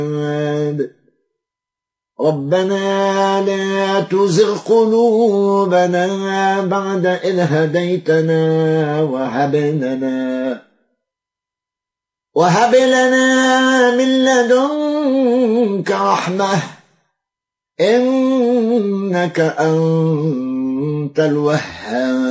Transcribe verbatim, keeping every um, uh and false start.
ربنا لا تزغ قلوبنا بعد إذ هديتنا وهب لنا وهب لنا من لدنك رحمة إنك أنت الوهاب.